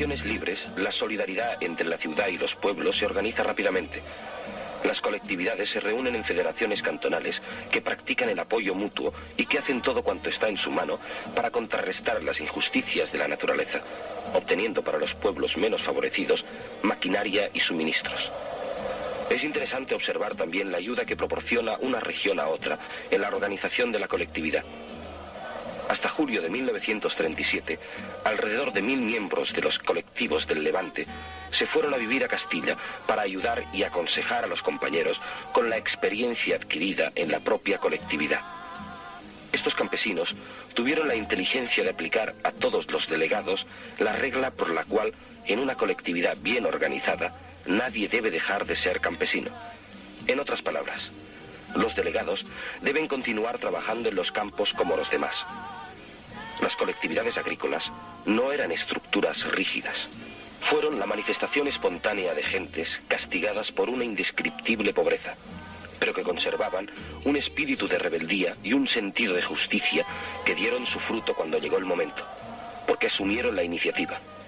regiones libres, la solidaridad entre la ciudad y los pueblos se organiza rápidamente. Las colectividades se reúnen en federaciones cantonales que practican el apoyo mutuo y que hacen todo cuanto está en su mano para contrarrestar las injusticias de la naturaleza, obteniendo para los pueblos menos favorecidos maquinaria y suministros. Es interesante observar también la ayuda que proporciona una región a otra en la organización de la colectividad. Hasta julio de 1937, alrededor de 1000 miembros de los colectivos del Levante se fueron a vivir a Castilla para ayudar y aconsejar a los compañeros con la experiencia adquirida en la propia colectividad. Estos campesinos tuvieron la inteligencia de aplicar a todos los delegados la regla por la cual, en una colectividad bien organizada, nadie debe dejar de ser campesino. En otras palabras, los delegados deben continuar trabajando en los campos como los demás. Las colectividades agrícolas no eran estructuras rígidas. Fueron la manifestación espontánea de gentes castigadas por una indescriptible pobreza, pero que conservaban un espíritu de rebeldía y un sentido de justicia que dieron su fruto cuando llegó el momento, porque asumieron la iniciativa.